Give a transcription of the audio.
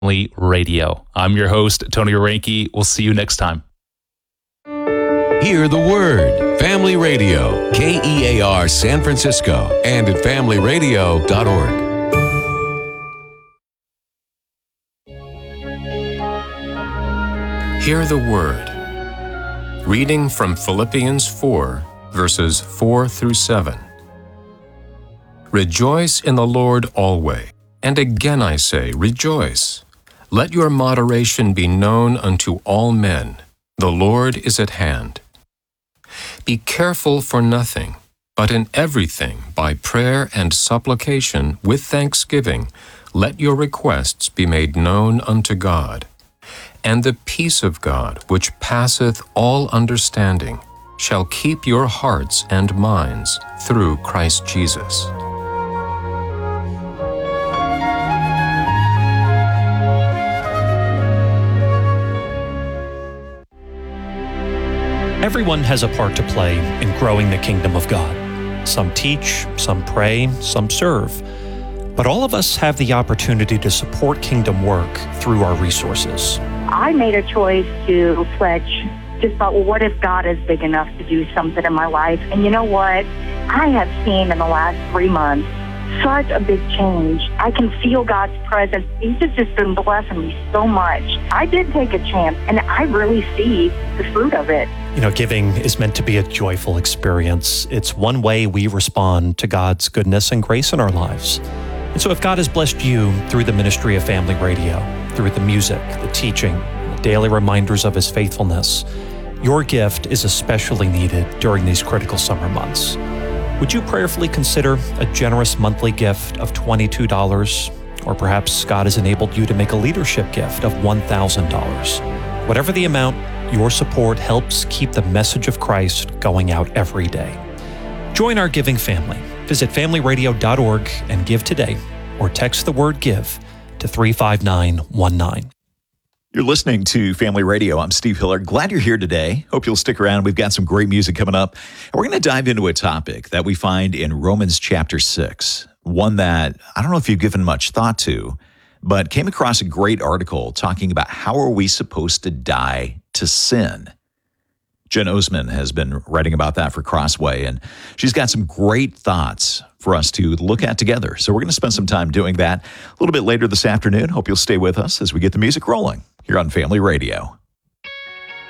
Family Radio. I'm your host, Tony Reinke. We'll see you next time. Hear the Word. Family Radio. KEAR San Francisco and at familyradio.org. Hear the Word. Reading from Philippians 4, verses 4 through 7. Rejoice in the Lord always. And again I say, rejoice. Let your moderation be known unto all men. The Lord is at hand. Be careful for nothing, but in everything, by prayer and supplication, with thanksgiving, let your requests be made known unto God. And the peace of God, which passeth all understanding, shall keep your hearts and minds through Christ Jesus. Everyone has a part to play in growing the kingdom of God. Some teach, some pray, some serve. But all of us have the opportunity to support kingdom work through our resources. I made a choice to pledge. Just thought, well, what if God is big enough to do something in my life? And you know what? I have seen in the last 3 months such a big change. I can feel God's presence. He's just been blessing me so much. I did take a chance, and I really see the fruit of it. You know, giving is meant to be a joyful experience. It's one way we respond to God's goodness and grace in our lives. And so if God has blessed you through the ministry of Family Radio, through the music, the teaching, the daily reminders of His faithfulness, your gift is especially needed during these critical summer months. Would you prayerfully consider a generous monthly gift of $22? Or perhaps God has enabled you to make a leadership gift of $1,000. Whatever the amount, your support helps keep the message of Christ going out every day. Join our giving family. Visit familyradio.org and give today, or text the word GIVE to 35919. You're listening to Family Radio. I'm Steve Hiller. Glad you're here today. Hope you'll stick around. We've got some great music coming up. And we're going to dive into a topic that we find in Romans chapter 6, one that I don't know if you've given much thought to, but came across a great article talking about how are we supposed to die to sin. Jen Osman has been writing about that for Crossway, and she's got some great thoughts for us to look at together. So we're going to spend some time doing that a little bit later this afternoon. Hope you'll stay with us as we get the music rolling here on Family Radio.